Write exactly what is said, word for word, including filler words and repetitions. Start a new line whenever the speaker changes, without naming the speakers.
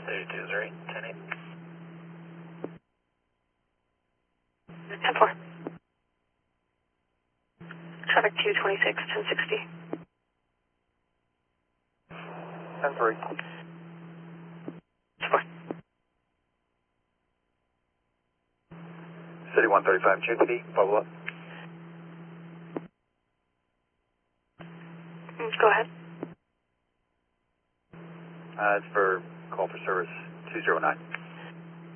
thirty-two zero eight, ten eight.
ten four. Traffic two twenty-six, ten sixty.
ten three.
ten four.
City one thirty-five, J P D, bubble up.
Go ahead.
Uh, it's for call for service two zero nine.